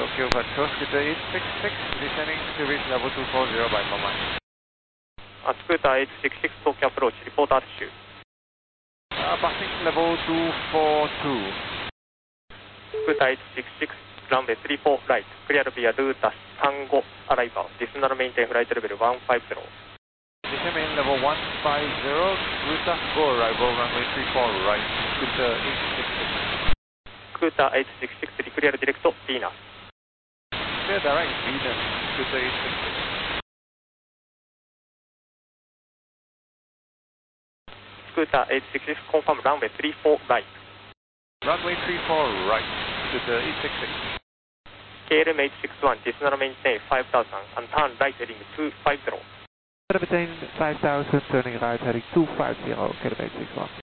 Tokyo Control, Scooter 866, descending to reach level 240 by command. Scooter 866, Tokyo approach, report altitude. Passing level 242. Scooter 866, runway 34 right, clear via Ruta Tango, arrival, descend maintain flight level 150. Descend main level 150, Ruta, go arrival, runway 34 right, Scooter 866. Scooter 866, clear direct Venus. Clear direct Venus, Scooter 866. Scooter 866, confirm runway 34 right. Runway 34 right, Scooter 866. KLM 861, descend maintain 5000 and turn right heading 250. Maintain 5000, turning right heading 250, KLM 861.